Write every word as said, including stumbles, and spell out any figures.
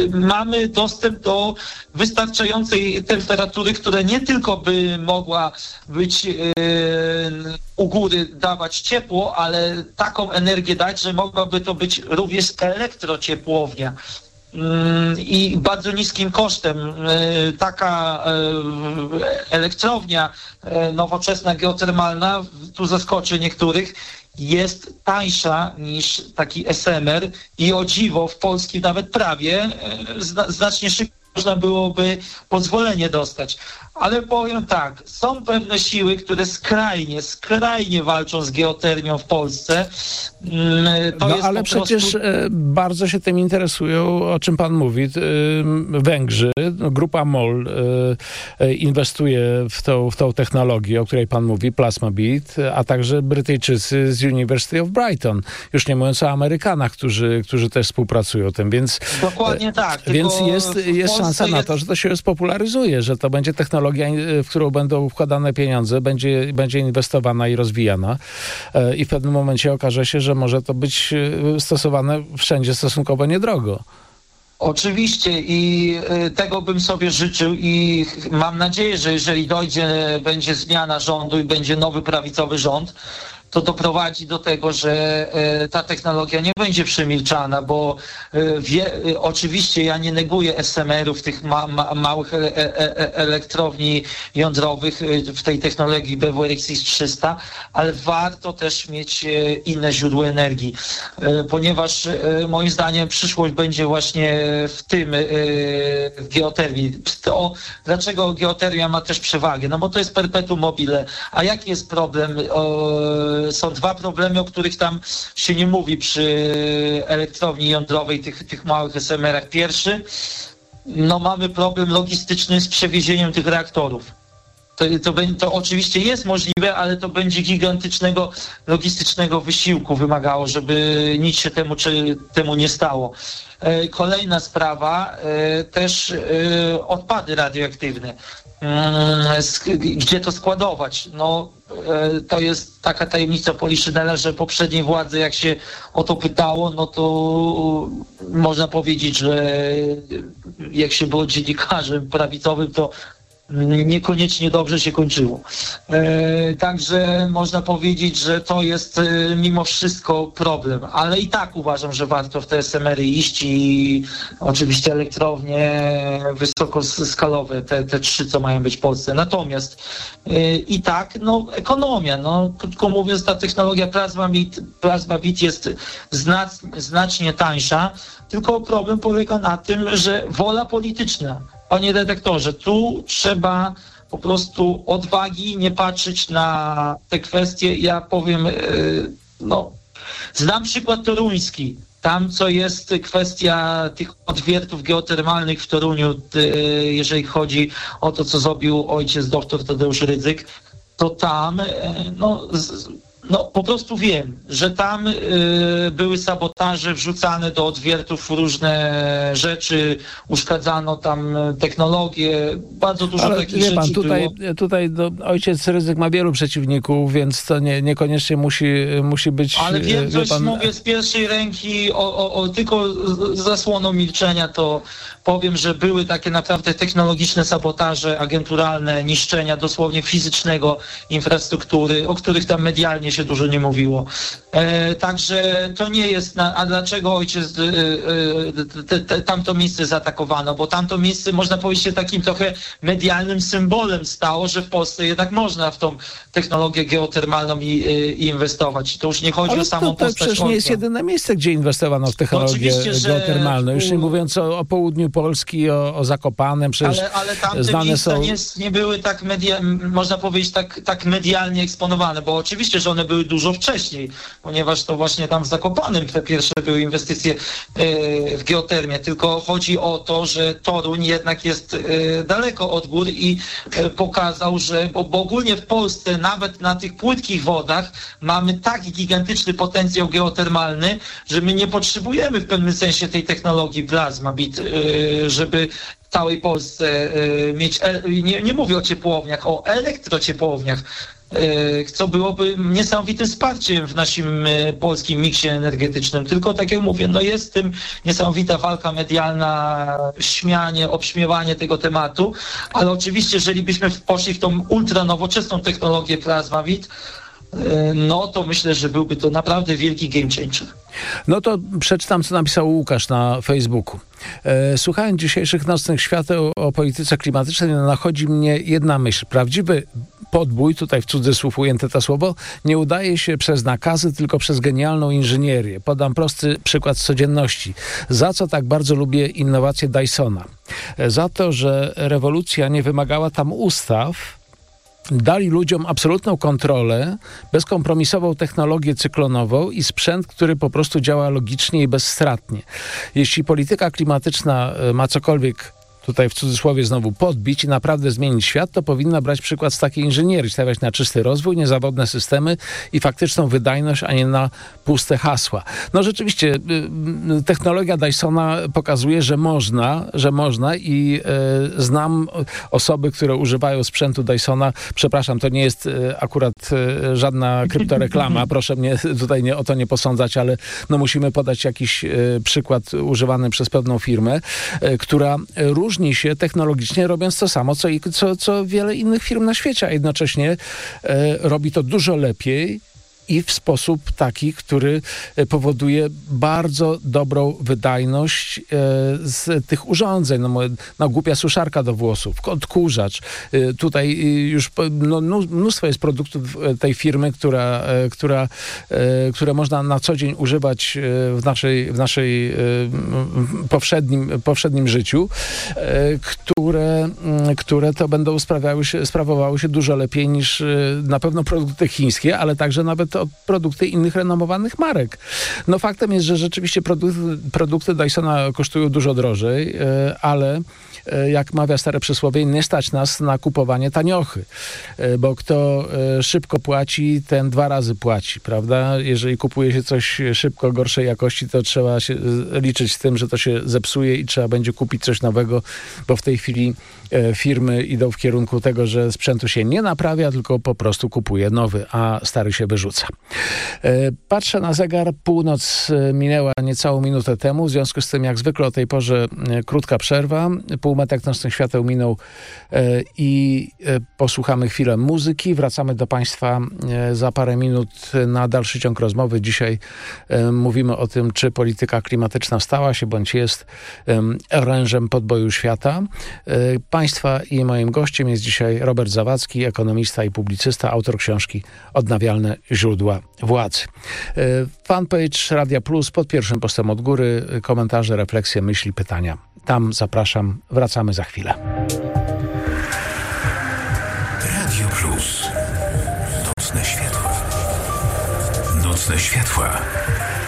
mamy dostęp do wystarczającej temperatury, która nie tylko by mogła być u góry dawać ciepło, ale taką energię dać, że mogłaby to być również elektrociepłownia. I bardzo niskim kosztem taka elektrownia nowoczesna, geotermalna, tu zaskoczy niektórych, jest tańsza niż taki S M R i o dziwo w polskim nawet prawie znacznie szybciej można byłoby pozwolenie dostać. Ale powiem tak, są pewne siły, które skrajnie, skrajnie walczą z geotermią w Polsce. To no jest ale przecież prostu... bardzo się tym interesują, o czym pan mówi. Węgrzy, grupa MOL inwestuje w tą, w tą technologię, o której pan mówi, Plasmabit, a także Brytyjczycy z University of Brighton. Już nie mówiąc o Amerykanach, którzy, którzy też współpracują tym, więc... Dokładnie tak. Więc jest, jest szansa na to, że to się spopularyzuje, że to będzie technologia, w którą będą wkładane pieniądze, będzie, będzie inwestowana i rozwijana i w pewnym momencie okaże się, że może to być stosowane wszędzie stosunkowo niedrogo. Oczywiście i tego bym sobie życzył i mam nadzieję, że jeżeli dojdzie, będzie zmiana rządu i będzie nowy prawicowy rząd, to doprowadzi do tego, że ta technologia nie będzie przemilczana, bo wie, oczywiście ja nie neguję S M R-ów, tych ma, ma, małych e, e, elektrowni jądrowych w tej technologii B W R X trzysta, ale warto też mieć inne źródła energii, ponieważ moim zdaniem przyszłość będzie właśnie w tym, w geotermii. To, dlaczego geotermia ma też przewagę? No bo to jest perpetuum mobile. A jaki jest problem? Są dwa problemy, o których tam się nie mówi przy elektrowni jądrowej, tych, tych małych S M R-ach. Pierwszy, no mamy problem logistyczny z przewiezieniem tych reaktorów. To, to, to oczywiście jest możliwe, ale to będzie gigantycznego logistycznego wysiłku wymagało, żeby nic się temu, czy, temu nie stało. Kolejna sprawa, też odpady radioaktywne. Gdzie to składować? No, to jest taka tajemnica Poliszynela, że poprzednie władze, jak się o to pytało, no to można powiedzieć, że jak się było dziennikarzem prawicowym, to niekoniecznie dobrze się kończyło. E, także można powiedzieć, że to jest e, mimo wszystko problem, ale i tak uważam, że warto w te S M R-y iść i oczywiście elektrownie wysokoskalowe, te, te trzy, co mają być w Polsce. Natomiast e, i tak, no ekonomia, no krótko mówiąc, ta technologia Plasmabit, Plasmabit jest znac, znacznie tańsza, tylko problem polega na tym, że wola polityczna. Panie redaktorze, tu trzeba po prostu odwagi, nie patrzeć na te kwestie. Ja powiem, no, znam przykład toruński. Tam, co jest kwestia tych odwiertów geotermalnych w Toruniu, jeżeli chodzi o to, co zrobił ojciec doktor Tadeusz Rydzyk, to tam, no, No po prostu wiem, że tam y, były sabotaże wrzucane do odwiertów różne rzeczy, uszkadzano tam technologię, bardzo dużo Ale takich wie pan, rzeczy tutaj, było. tutaj do, ojciec Rydzyk ma wielu przeciwników, więc to nie, niekoniecznie musi, musi być... Ale wiem coś, pan... mówię z pierwszej ręki, o, o, o tylko zasłoną milczenia, to powiem, że były takie naprawdę technologiczne sabotaże, agenturalne, niszczenia dosłownie fizycznego infrastruktury, o których tam medialnie się dużo nie mówiło. E, także to nie jest... Na, a dlaczego ojciec e, e, te, te, tamto miejsce zaatakowano? Bo tamto miejsce, można powiedzieć, się takim trochę medialnym symbolem stało, że w Polsce jednak można w tą technologię geotermalną i, i inwestować. To już nie chodzi Ale o samą to, to postać przecież nie jest jedyne miejsce, gdzie inwestowano w technologię no geotermalną. Już że... nie mówiąc o, o południu Polski, o, o Zakopanem, przecież ale, ale tamte znane miejsca są... nie, nie były tak, media, można powiedzieć, tak, tak medialnie eksponowane, bo oczywiście, że one były dużo wcześniej, ponieważ to właśnie tam w Zakopanem te pierwsze były inwestycje e, w geotermię, tylko chodzi o to, że Toruń jednak jest e, daleko od gór i e, pokazał, że, bo, bo ogólnie w Polsce nawet na tych płytkich wodach mamy tak gigantyczny potencjał geotermalny, że my nie potrzebujemy w pewnym sensie tej technologii Plasmabit, e, żeby w całej Polsce y, mieć, e, nie, nie mówię o ciepłowniach, o elektrociepłowniach. co byłoby niesamowitym wsparciem w naszym polskim miksie energetycznym. Tylko tak jak mówię, no jest w tym niesamowita walka medialna, śmianie, obśmiewanie tego tematu, ale oczywiście, jeżeli byśmy poszli w tą ultra nowoczesną technologię Plasmavit, no to myślę, że byłby to naprawdę wielki game changer. No to przeczytam, co napisał Łukasz na Facebooku. E, słuchając dzisiejszych nocnych świateł o polityce klimatycznej, nachodzi mnie jedna myśl. Prawdziwy podbój, tutaj w cudzysłów ujęte to słowo, nie udaje się przez nakazy, tylko przez genialną inżynierię. Podam prosty przykład z codzienności. Za co tak bardzo lubię innowacje Dysona? E, za to, że rewolucja nie wymagała tam ustaw, dali ludziom absolutną kontrolę, bezkompromisową technologię cyklonową i sprzęt, który po prostu działa logicznie i bezstratnie. Jeśli polityka klimatyczna ma cokolwiek, tutaj w cudzysłowie znowu, podbić i naprawdę zmienić świat, to powinna brać przykład z takiej inżynierii, stawiać na czysty rozwój, niezawodne systemy i faktyczną wydajność, a nie na puste hasła. No rzeczywiście, technologia Dysona pokazuje, że można, że można i e, znam osoby, które używają sprzętu Dysona. Przepraszam, to nie jest e, akurat e, żadna kryptoreklama, proszę mnie tutaj nie, o to nie posądzać, ale no musimy podać jakiś e, przykład używany przez pewną firmę, e, która różni się technologicznie, robiąc to samo, co, co, co wiele innych firm na świecie, a jednocześnie e, robi to dużo lepiej i w sposób taki, który powoduje bardzo dobrą wydajność e, z tych urządzeń. No, no, głupia suszarka do włosów, odkurzacz. E, tutaj już no, mnóstwo jest produktów tej firmy, która, e, która, e, które można na co dzień używać w naszej, w naszej e, powszednim, powszednim życiu, e, które, które to będą sprawiały się, sprawowały się dużo lepiej niż e, na pewno produkty chińskie, ale także nawet od produkty innych renomowanych marek. No faktem jest, że rzeczywiście produkty, produkty Dysona kosztują dużo drożej, ale jak mawia stare przysłowie, nie stać nas na kupowanie taniochy, bo kto szybko płaci, ten dwa razy płaci, prawda? Jeżeli kupuje się coś szybko, gorszej jakości, to trzeba się liczyć z tym, że to się zepsuje i trzeba będzie kupić coś nowego, bo w tej chwili firmy idą w kierunku tego, że sprzętu się nie naprawia, tylko po prostu kupuje nowy, a stary się wyrzuca. Patrzę na zegar, północ minęła niecałą minutę temu, w związku z tym jak zwykle o tej porze krótka przerwa, półmetek nocnych świateł minął i posłuchamy chwilę muzyki. Wracamy do Państwa za parę minut na dalszy ciąg rozmowy. Dzisiaj mówimy o tym, czy polityka klimatyczna stała się, bądź jest orężem podboju świata. Państwa i moim gościem jest dzisiaj Robert Zawadzki, ekonomista i publicysta, autor książki Odnawialne źródła władzy. Fanpage Radia Plus pod pierwszym postem od góry, komentarze, refleksje, myśli, pytania. Tam zapraszam, wracamy za chwilę. Radio Plus. Nocne światła. Nocne światła.